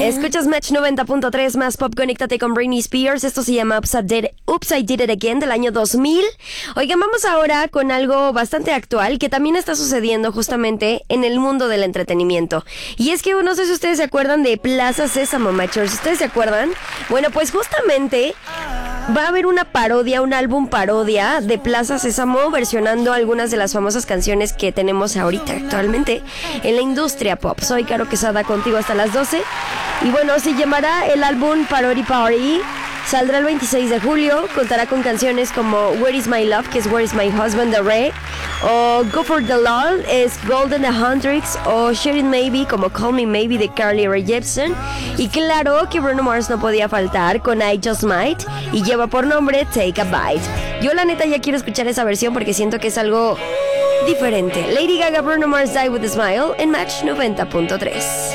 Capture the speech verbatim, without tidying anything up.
Escuchas Match noventa punto tres más pop. Conéctate con Britney Spears. Esto se llama Oops, I Did, Oops, I Did It Again del año dos mil. Oigan, vamos ahora con algo bastante actual que también está sucediendo justamente en el mundo del entretenimiento. Y es que no sé si ustedes se acuerdan de Plaza Sésamo, Matchers. ¿Ustedes se acuerdan? Bueno, pues justamente va a haber una parodia, un álbum parodia de Plaza Sésamo versionando algunas de las famosas canciones que tenemos ahorita actualmente en la industria pop. Soy Caro Quesada contigo hasta las doce. Y bueno, se llamará el álbum Parody Party. Saldrá el veintiséis de julio. Contará con canciones como Where Is My Love, que es Where Is My Husband, de Rey. O Go For The Love, es Golden the Hundreds. O Share It Maybe, como Call Me Maybe, de Carly Rae Jepsen. Y claro que Bruno Mars no podía faltar con I Just Might. Y lleva por nombre Take a Bite. Yo la neta ya quiero escuchar esa versión porque siento que es algo diferente. Lady Gaga, Bruno Mars, Die With A Smile en Match noventa punto tres.